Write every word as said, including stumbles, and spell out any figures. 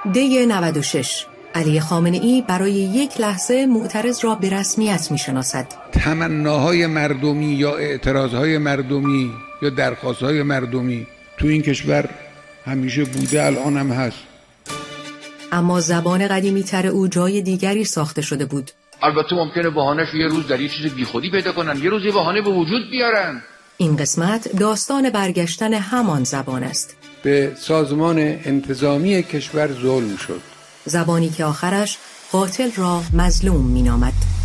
دی نود و شش علی خامنه‌ای برای یک لحظه معترض را به رسمیت می‌شناسد. تمناهای مردمی یا اعتراضهای مردمی یا درخواستهای مردمی تو این کشور همیشه بوده، الان هم هست. اما زبان قدیمی تر او جای دیگری ساخته شده بود. البته ممکنه بهانه‌اش یه روز در یه چیز بیخودی پیدا کنن، یه روز یه بهانه به وجود بیارن. این قسمت داستان برگشتن همان زبان است. به سازمان انتظامی کشور ظلم شد. زبانی که آخرش قاتل را مظلوم می‌نامد.